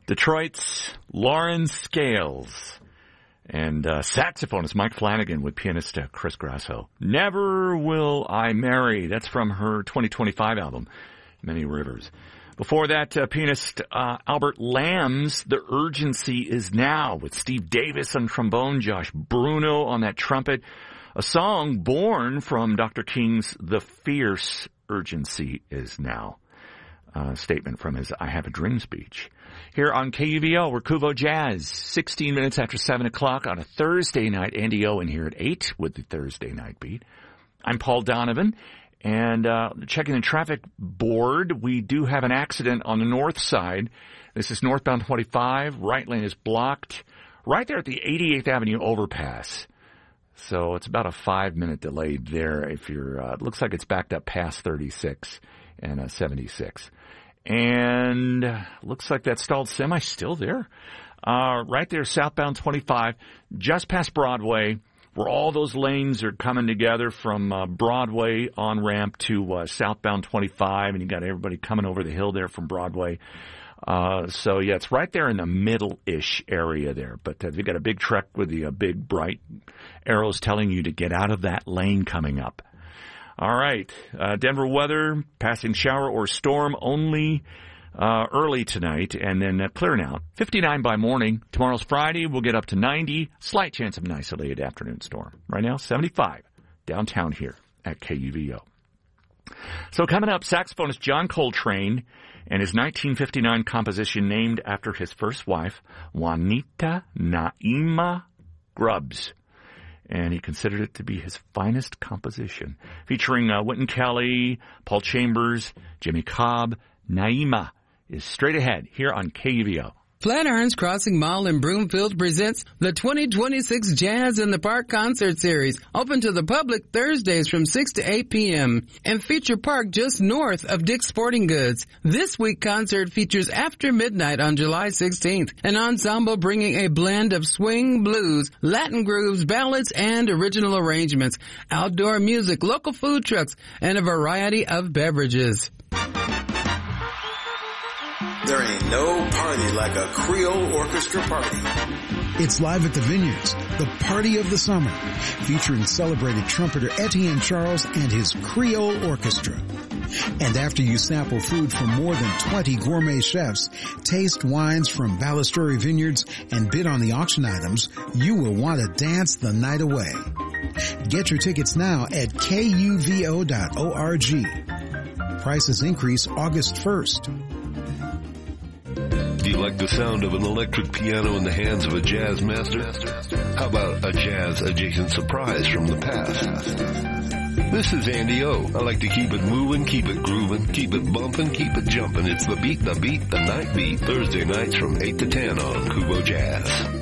Detroit's Lauren Scales. And saxophonist Mike Flanagan with pianist Chris Grasso. Never Will I Marry. That's from her 2025 album, Many Rivers. Before that, pianist Albert Lamb's The Urgency Is Now with Steve Davis on trombone, Josh Bruno on that trumpet. A song born from Dr. King's The Fierce Urgency Is Now. Statement from his I Have a Dream speech. Here on KUVO, we're Kuvo Jazz, 16 minutes after 7 o'clock on a Thursday night. Andy Owen here at 8 with the Thursday Night Beat. I'm Paul Donovan, and checking the traffic board, we do have an accident on the north side. This is northbound 25. Right lane is blocked right there at the 88th Avenue overpass. So it's about a 5-minute delay there if you're, it looks like it's backed up past 36 and 76. And looks like that stalled semi still there. Right there, southbound 25, just past Broadway, where all those lanes are coming together from Broadway on-ramp to southbound 25, and you got everybody coming over the hill there from Broadway. So, yeah, it's right there in the middle-ish area there. But they've got a big truck with the big, bright arrows telling you to get out of that lane coming up. All right, Denver weather, passing shower or storm only early tonight, and then clearing out. 59 by morning. Tomorrow's Friday, we'll get up to 90. Slight chance of an isolated afternoon storm. Right now, 75 downtown here at KUVO. So coming up, saxophonist John Coltrane and his 1959 composition named after his first wife, Juanita Naima Grubbs. And he considered it to be his finest composition. Featuring Wynton Kelly, Paul Chambers, Jimmy Cobb, Naima is straight ahead here on KUVO. Flatirons Crossing Mall in Broomfield presents the 2026 Jazz in the Park Concert Series, open to the public Thursdays from 6 to 8 p.m. and feature park just north of Dick's Sporting Goods. This week concert features After Midnight on July 16th, an ensemble bringing a blend of swing, blues, Latin grooves, ballads, and original arrangements, outdoor music, local food trucks, and a variety of beverages. There ain't no party like a Creole orchestra party. It's live at the Vineyards, the party of the summer, featuring celebrated trumpeter Etienne Charles and his Creole Orchestra. And after you sample food from more than 20 gourmet chefs, taste wines from Ballasturi Vineyards, and bid on the auction items, you will want to dance the night away. Get your tickets now at kuvo.org. Prices increase August 1st. Do you like the sound of an electric piano in the hands of a jazz master? How about a jazz-adjacent surprise from the past? This is Andy O. I like to keep it moving, keep it grooving, keep it bumping, keep it jumping. It's the beat, the night beat. Thursday nights from 8 to 10 on Kuvo Jazz.